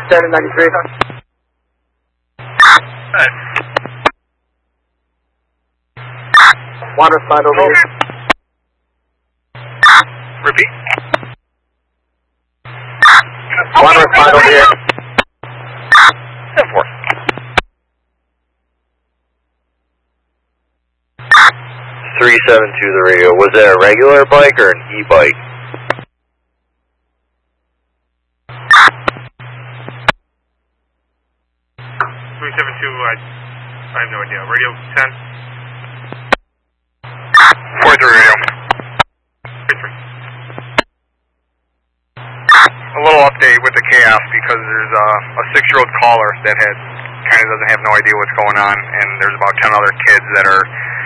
793. Water slide over here. Repeat. Water slide over here. 10-4. 372 the radio. Was it a regular bike or an e-bike? 372, I have no idea. Radio 10? 43 radio. 43. A little update with the chaos because there's a 6-year-old caller that kind of doesn't have no idea what's going on, and there's about 10 other kids that are